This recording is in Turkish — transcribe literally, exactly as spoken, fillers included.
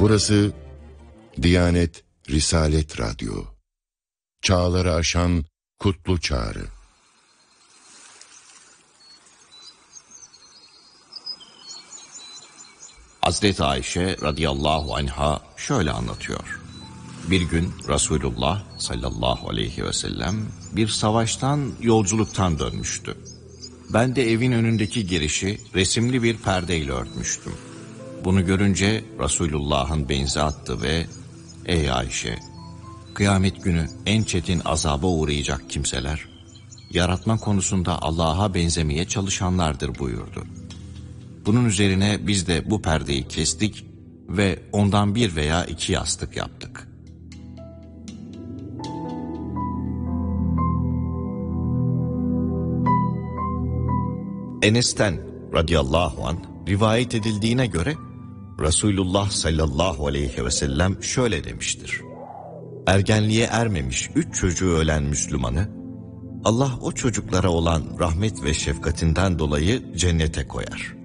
Burası Diyanet Risalet Radyo. Çağları aşan kutlu çağrı. Hazreti Ayşe radıyallahu anha şöyle anlatıyor. Bir gün Resulullah sallallahu aleyhi ve sellem bir savaştan, yolculuktan dönmüştü. Ben de evin önündeki girişi resimli bir perdeyle örtmüştüm. Bunu görünce Resulullah'ın benzi attı ve "Ey Ayşe, kıyamet günü en çetin azaba uğrayacak kimseler, yaratma konusunda Allah'a benzemeye çalışanlardır" buyurdu. Bunun üzerine biz de bu perdeyi kestik ve ondan bir veya iki yastık yaptık. Enes'ten radıyallahu anh rivayet edildiğine göre Resulullah sallallahu aleyhi ve sellem şöyle demiştir. Ergenliğe ermemiş üç çocuğu ölen Müslümanı, Allah o çocuklara olan rahmet ve şefkatinden dolayı cennete koyar.